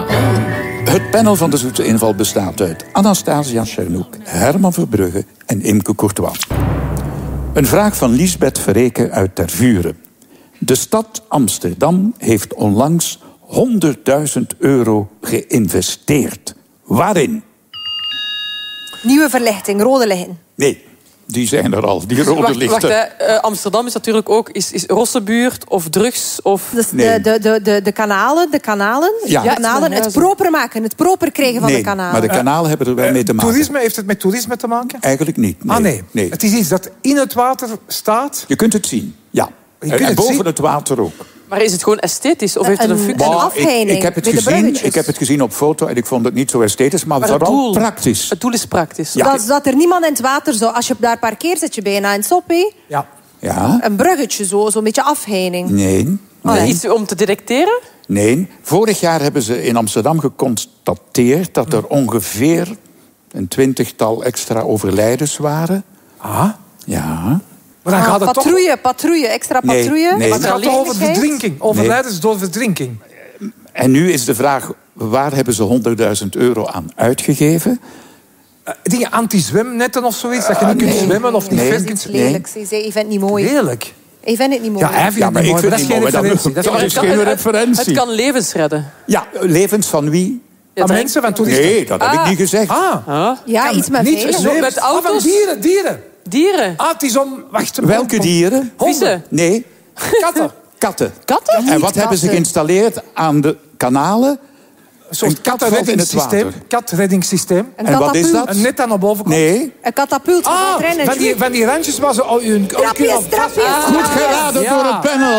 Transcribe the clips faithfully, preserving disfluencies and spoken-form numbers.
Het panel van de Zoete Inval bestaat uit Anastasia Tjernoek, Herman Verbrugge en Imke Courtois. Een vraag van Liesbeth Verreken uit Tervuren. De stad Amsterdam heeft onlangs honderdduizend euro geïnvesteerd. Waarin? Nieuwe verlichting, rode lichten. Nee, die zijn er al, die rode wacht, lichten. Wacht, uh, Amsterdam is natuurlijk ook is, is Rossenbuurt of drugs of... Dus Nee. de, de, de, de kanalen, de kanalen, Ja. de kanalen het proper maken, het proper krijgen van Nee, de kanalen. maar de kanalen hebben er wel mee te maken. Toerisme, heeft het met toerisme te maken? Eigenlijk niet. Nee. Ah, nee. nee. Het is iets dat in het water staat. Je kunt het zien, ja. Je kunt en het boven zien? het water ook. Maar is het gewoon esthetisch of heeft het een Een- functie? een Maar afheining ik, ik, heb het bij de gezien, bruggetjes. ik heb het gezien op foto en ik vond het niet zo esthetisch, maar, Maar het vooral doel, praktisch. Het doel is praktisch. Ja. Dat, dat er niemand in het water zou... Als je daar parkeert, zit je bijna in het soppie. Ja. Ja? Een bruggetje, zo, zo'n beetje afheining. Nee. Nee. Iets om te detecteren? nee. Vorig jaar hebben ze in Amsterdam geconstateerd dat er ongeveer een twintigtal extra overlijdens waren. Ah. Ja. Maar dan Ah, gaat het toch... patrouille, patrouille, extra Nee, patrouille. nee. Maar het gaat toch over Veiligheid? verdrinking. Overlijdens door verdrinking. En nu is de vraag, waar hebben ze honderdduizend euro aan uitgegeven? Uh, dingen anti-zwemnetten of zoiets. Dat je niet kunt nee. zwemmen of niet Nee. ver Dat kunt is zwemmen. lelijk. Ze zei, ik vind het niet mooi. Heerlijk. Ik vind het niet mooi. Ja, hij vindt Ja, het maar niet ik mooi, vind maar het dat niet is geen mooi. Dat, referentie. dat Dat is is geen- geen het, referentie. het kan levens redden. Ja, levens van wie? Aan mensen van toeristen. Nee, dat heb ik Ah. niet gezegd. Ah. Ja, iets met Niet veilig. zo met levens- auto's? Ah, van dieren, dieren. Dieren. Ah, het is om... Wacht, Welke dieren? Vissen. Nee, Katten. katten. Katten? En wat hebben ze katten. geïnstalleerd aan de kanalen? Een soort Een kat valt in het katreddingssysteem. water. Katreddingssysteem. Een En wat is katapult. dat? Een net aan de bovenkant. Nee, Een katapult van Ah, het rennen. van die, van die randjes waar ze al hun... Trapjes, trapjes. goed geraden Ja. door het panel.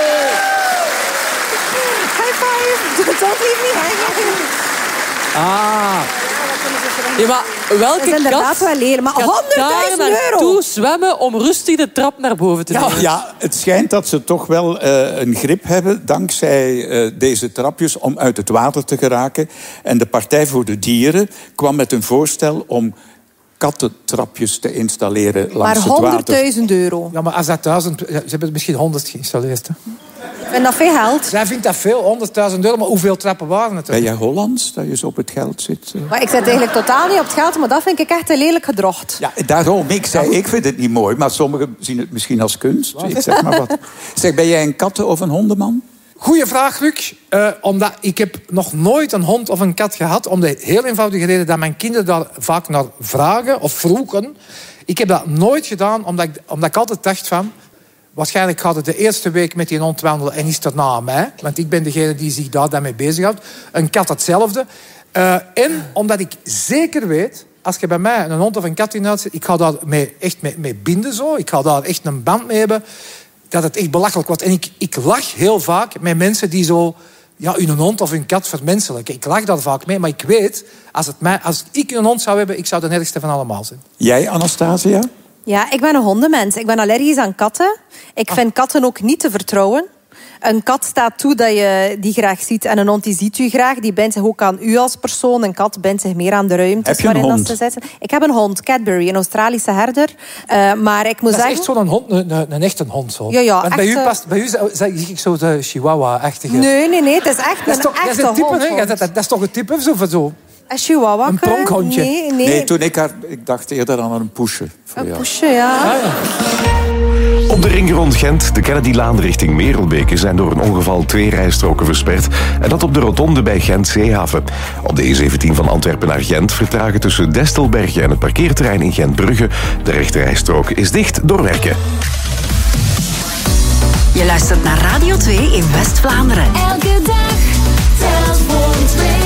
High five. Doe het ook lief niet. Ah. Ja, maar Dat welke is inderdaad kat wel lelijk. Maar gaat daar honderdduizend naartoe euro. zwemmen om rustig de trap naar boven te Ja, nemen? ja, het schijnt dat ze toch wel eh, een grip hebben, dankzij eh, deze trapjes, om uit het water te geraken. En de Partij voor de Dieren kwam met een voorstel om kattentrapjes te installeren langs Maar het water. honderdduizend euro. Ja, maar als dat duizend... Ze hebben misschien honderd geïnstalleerd. Hè. Ik vind dat veel geld. Zij vindt dat veel, honderdduizend euro. Maar hoeveel trappen waren het? Ben jij Hollands, dat je zo op het geld zit? eh? Maar ik zit eigenlijk totaal niet op het geld, maar dat vind ik echt een lelijk gedrocht. Ja, daarom. Ik zei, ik vind het niet mooi, maar sommigen zien het misschien als kunst. Ik zeg maar wat. Zeg, ben jij een katten- of een hondenman? Goeie vraag, Luc. Uh, omdat ik heb nog nooit een hond of een kat gehad. Om de heel eenvoudige reden dat mijn kinderen daar vaak naar vragen of vroegen. Ik heb dat nooit gedaan, omdat ik, omdat ik altijd dacht van... Waarschijnlijk gaat het de eerste week met die hond wandelen en is het na mij. Want ik ben degene die zich daar daarmee bezighoudt. Een kat hetzelfde. Uh, en omdat ik zeker weet... Als je bij mij een hond of een kat in huis zit... Ik ga daar mee, echt mee, mee binden zo. Ik ga daar echt een band mee hebben. Dat het echt belachelijk wordt. En ik, ik lach heel vaak met mensen die zo... Ja, hun hond of hun kat vermenselijken. Ik lach daar vaak mee. Maar ik weet, als, het mij, als ik een hond zou hebben... Ik zou de nergste van allemaal zijn. Jij, Anastasia? Ja, ik ben een hondenmens. Ik ben allergisch aan katten. Ik vind katten ook niet te vertrouwen. Een kat staat toe dat je die graag ziet. En een hond die ziet u graag. Die bindt zich ook aan u als persoon. Een kat bindt zich meer aan de ruimte. Heb je een hond? Ze zitten. Ik heb een hond, Cadbury, een Australische herder. Uh, maar ik moet dat zeggen... is echt zo'n hond, een, een, een echte hond. Zo. Ja, ja, Want bij echt, u past, bij u zie ik zo de chihuahua-achtige... Nee, nee, nee. Het is echt Dat is een toch, dat is echte een type, hond. hè? Dat, dat, dat is toch een type zo van zo? Een chihuahua? Een pronkhondje. Nee, nee. Nee, toen ik haar... Ik dacht eerder aan een poesje. Voor Een jou. poesje, ja. Ah, ja. Op de ring rond Gent, de Kennedylaan richting Merelbeke, zijn door een ongeval twee rijstroken versperd. En dat op de rotonde bij Gent-Zeehaven. Op de E zeventien van Antwerpen naar Gent vertragen tussen Destelbergen en het parkeerterrein in Gent-Brugge. De rechterrijstrook is dicht door werken. Je luistert naar Radio twee in West-Vlaanderen. Elke dag telt voor twee.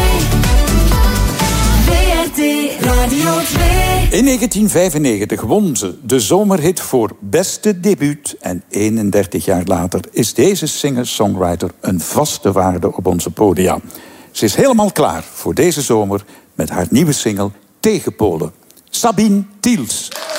W R T Radio twee. In negentien vijfennegentig won ze de zomerhit voor beste debuut. En eenendertig jaar later is deze singer-songwriter een vaste waarde op onze podia. Ze is helemaal klaar voor deze zomer met haar nieuwe single Tegenpolen. Sabine Tiels.